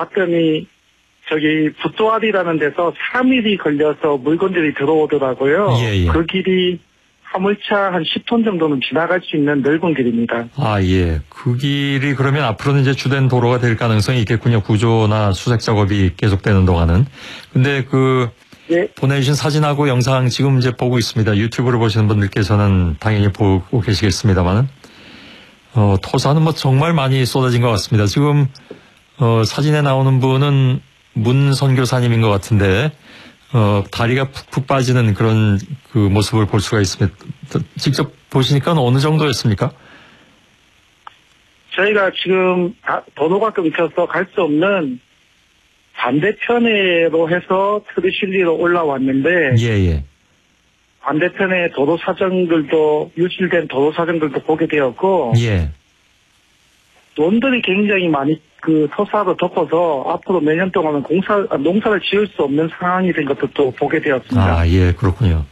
봤더니 저기 붓도알이라는 데서 3일이 걸려서 물건들이 들어오더라고요. 예, 예. 그 길이 화물차 한 10톤 정도는 지나갈 수 있는 넓은 길입니다. 아, 예. 그 길이 그러면 앞으로는 이제 주된 도로가 될 가능성이 있겠군요. 구조나 수색 작업이 계속되는 동안은. 근데 예. 보내주신 사진하고 영상 지금 이제 보고 있습니다. 유튜브를 보시는 분들께서는 당연히 보고 계시겠습니다만은. 토사는 뭐 정말 많이 쏟아진 것 같습니다. 지금, 사진에 나오는 분은 문 선교사님인 것 같은데, 다리가 푹푹 빠지는 그런 그 모습을 볼 수가 있습니다. 직접 보시니까 어느 정도였습니까? 저희가 지금 도로가 끊겨서 갈 수 없는 반대편으로 해서 트리실리로 올라왔는데, 예. 반대편에 도로 사정들도, 유실된 도로 사정들도 보게 되었고, 예. 논들이 굉장히 많이 그 토사로 덮어서 앞으로 몇 년 동안은 농사를 지을 수 없는 상황이 된 것도 보게 되었습니다. 아, 예, 그렇군요.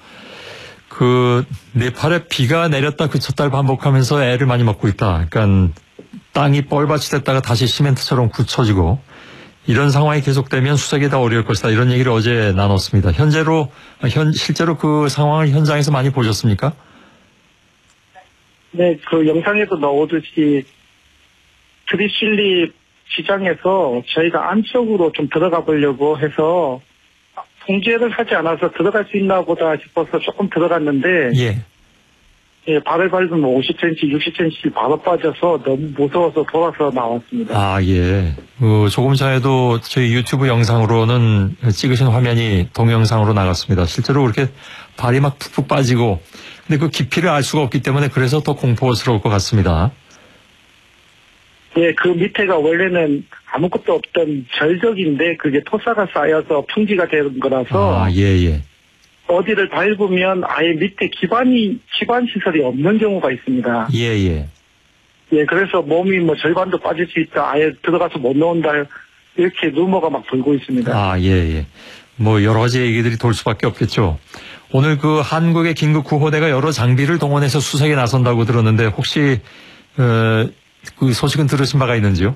네팔에 비가 내렸다 그쳤다를 반복하면서 애를 많이 먹고 있다. 그러니까 땅이 뻘밭이 됐다가 다시 시멘트처럼 굳혀지고 이런 상황이 계속되면 수색이 더 어려울 것이다. 이런 얘기를 어제 나눴습니다. 실제로 그 상황을 현장에서 많이 보셨습니까? 네, 그 영상에도 나오듯이 트리실리 시장에서 저희가 안쪽으로 좀 들어가 보려고 해서 통제를 하지 않아서 들어갈 수 있나 보다 싶어서 조금 들어갔는데 예, 발을 밟으면 50cm, 60cm 바로 빠져서 너무 무서워서 돌아서 나왔습니다. 아, 예. 조금 전에도 저희 유튜브 영상으로는 찍으신 화면이 동영상으로 나갔습니다. 실제로 그렇게 발이 막 푹푹 빠지고 근데 그 깊이를 알 수가 없기 때문에 그래서 더 공포스러울 것 같습니다. 예, 그 밑에가 원래는 아무것도 없던 절벽인데 그게 토사가 쌓여서 평지가 되는 거라서 아, 예. 어디를 밟으면 아예 밑에 기반 시설이 없는 경우가 있습니다. 예. 예, 그래서 몸이 뭐 절반도 빠질 수 있다. 아예 들어가서 못 나온다. 이렇게 루머가 막 돌고 있습니다. 아, 예. 뭐 여러 가지 얘기들이 돌 수밖에 없겠죠. 오늘 그 한국의 긴급 구호대가 여러 장비를 동원해서 수색에 나선다고 들었는데 혹시 그 소식은 들으신 바가 있는지요?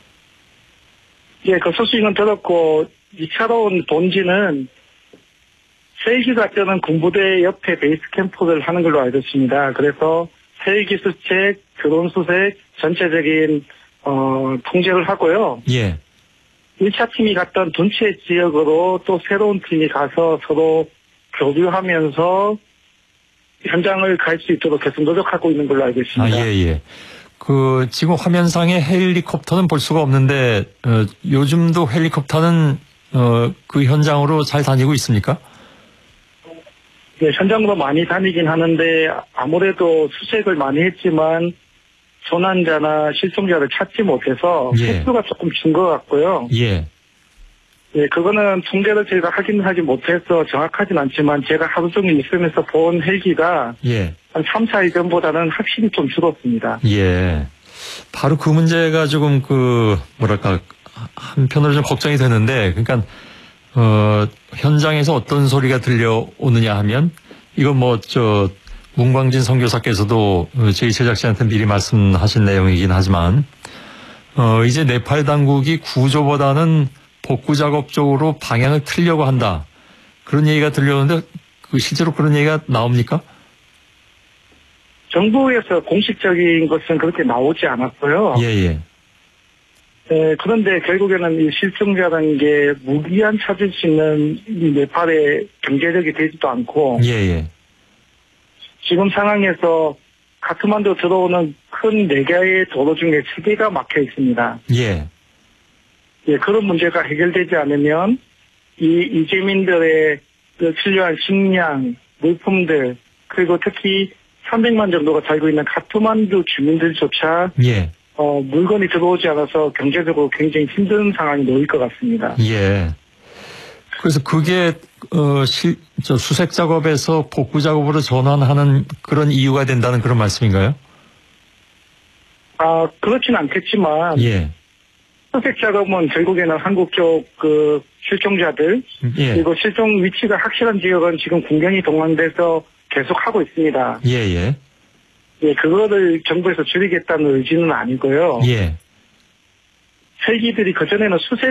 예, 그 소식은 들었고 이 차로운 본지는 헬기가 뜨는 군부대 옆에 베이스 캠프를 하는 걸로 알고 있습니다. 그래서 헬기 수색, 드론 수색, 전체적인 통제를 하고요. 예. 1차 팀이 갔던 둔체 지역으로 또 새로운 팀이 가서 서로 교류하면서 현장을 갈 수 있도록 계속 노력하고 있는 걸로 알고 있습니다. 아, 예. 지금 화면상에 헬리콥터는 볼 수가 없는데 요즘도 헬리콥터는 그 현장으로 잘 다니고 있습니까? 네, 현장으로 많이 다니긴 하는데 아무래도 수색을 많이 했지만 조난자나 실종자를 찾지 못해서 횟수가 조금 준 것 같고요. 예. 예, 그거는 통계를 저희가 확인하지 못해서 정확하진 않지만 제가 하루 종일 있으면서 본 헬기가 한 3, 4일 전보다는 확실히 좀 줄었습니다. 예. 바로 그 문제가 조금 한편으로 좀 걱정이 되는데, 그러니까, 현장에서 어떤 소리가 들려오느냐 하면, 이건 문광진 선교사께서도 저희 제작진한테 미리 말씀하신 내용이긴 하지만, 이제 네팔 당국이 구조보다는 복구 작업 쪽으로 방향을 틀려고 한다. 그런 얘기가 들려오는데, 실제로 그런 얘기가 나옵니까? 정부에서 공식적인 것은 그렇게 나오지 않았고요. 예. 그런데 결국에는 이 실종자라는 게 무기한 찾을 수 있는 이 네팔의 경제력이 되지도 않고. 예. 지금 상황에서 카트만두 들어오는 큰 4개의 도로 중에 3개가 막혀 있습니다. 예, 그런 문제가 해결되지 않으면 이재민들의 필요한 식량, 물품들, 그리고 특히 300만 정도가 살고 있는 카트만두 주민들조차 물건이 들어오지 않아서 경제적으로 굉장히 힘든 상황이 놓일 것 같습니다. 예. 그래서 그게 수색 작업에서 복구 작업으로 전환하는 그런 이유가 된다는 그런 말씀인가요? 그렇진 않겠지만 수색 작업은 결국에는 한국 쪽 실종자들 그리고 실종 위치가 확실한 지역은 지금 군경이 동원돼서 계속 하고 있습니다. 그거를 정부에서 줄이겠다는 의지는 아니고요. 헬기들이 그전에는 수색